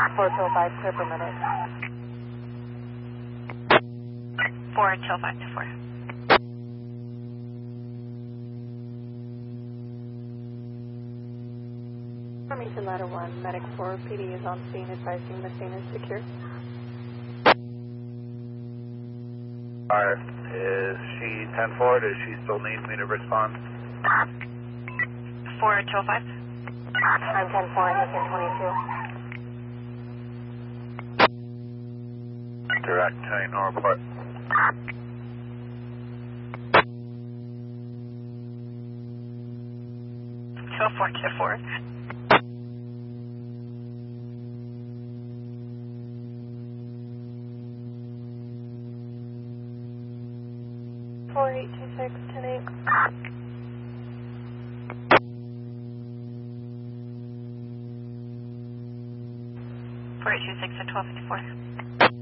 405, clear per minute. 4 till 5 to 4. Information ladder 1, medic 4, PD is on scene advising the scene is secure. Alright, is she 10-4? Does she still need me to respond? 4 till 5. I'm 10-4, Houston 22. Direct, no report. Till 4 to 4. Four 826 10-8. Four 826 at 12:54.